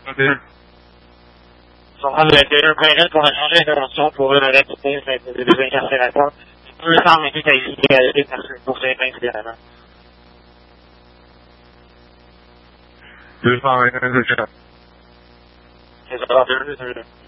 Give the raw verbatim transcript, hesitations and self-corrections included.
OK. Ils sont prendre le deux point pour changer d'intervention pour eux la réalité, c'est des incarcérateurs. Tu peux faire mettre ta illégalité pour ces principalement. deux cent vingt-un, c'est ça. C'est ça, deux, deux, deux.